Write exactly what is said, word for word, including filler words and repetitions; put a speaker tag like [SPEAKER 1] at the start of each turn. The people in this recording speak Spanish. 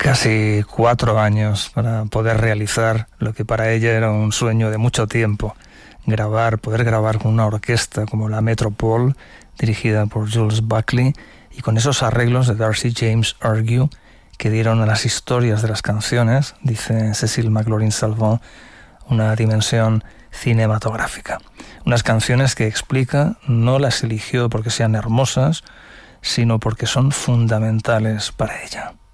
[SPEAKER 1] Casi cuatro años para poder realizar lo que para ella era un sueño de mucho tiempo, grabar, poder grabar con una orquesta como la Metropole, dirigida por Jules Buckley, y con esos arreglos de Darcy James Argue que dieron a las historias de las canciones, dice Cécile Maclaurin-Salvant, una dimensión cinematográfica. Unas canciones que, explica, no las eligió porque sean hermosas, sino porque son fundamentales para ella.